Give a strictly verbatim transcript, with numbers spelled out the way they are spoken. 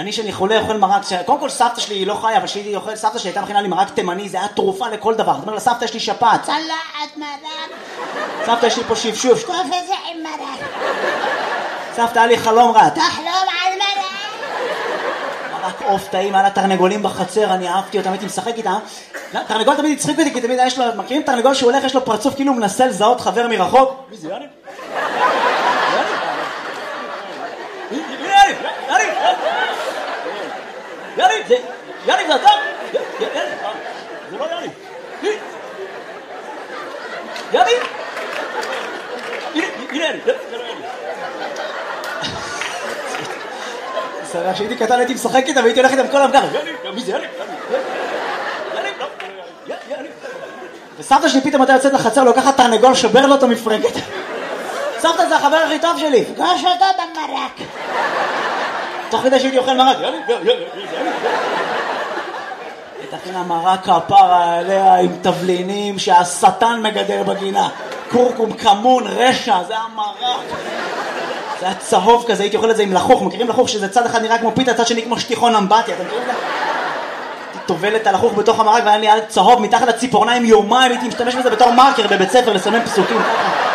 אני שאני חולה אוכל מרק, קודם כל סבתא שלי היא לא חיה, אבל שהייתי אוכל, סבתא שלי הייתה מכינה לי מרק תימני, זה היה תרופה לכל דבר. זאת אומרת, לסבתא יש לי שפעת. צלחת מרק. סבתא יש לי פה שפשוף. טוב איזה עם מרק. סבתא היה לי חלום רע. תחלום על מרק. מרק עוף טעים, היה לה תרנגולים בחצר, אני אהבתי אותם, הייתי משחק איתם. תרנגול תמיד הצחיק אותי, כי תמיד יש לו, מכירים תרנגול שהוא הולך, יש לו פרצוף כאילו הוא מנסה לזהות חבר מרחוק. מי זה יאני? יאני! יאני! יאני! זה... יאני זה אתה? יאני! זה לא יאני! יאני! הנה, הנה יאני! זה לא יאני! סבבה, כשהייתי קטן הייתי משחק איתם והייתי הולך איתם כל המגר. יאני! מי זה יאני? יאני! לא! יאני! וסבתא שלי פתאום הייתה יוצאת לחצר, לוקחת תרנגול, שובר לו את המפרקת. סבתא זה החבר הכי טוב שלי. פגוש אותו במרק. תוך כדי שהייתי אוכל מרק. יאני! יאני! תכינה מרק הפרה עליה עם תבלינים שהשטן מגדל בגינה. קורקום, כמון, רשע, זה היה מרק. זה היה צהוב כזה, הייתי אוכל את זה עם לחוך. מכירים לחוך שזה צד אחד נראה כמו פיתה, צד שני כמו שטיחון אמבטיה, אתם מכירים את זה? הייתי טובל את הלחוך בתוך המרק והיה לי צהוב מתחת לציפורניים יומיים, הייתי משתמש בזה בתור מרקר בבית ספר לסמן פסוקים.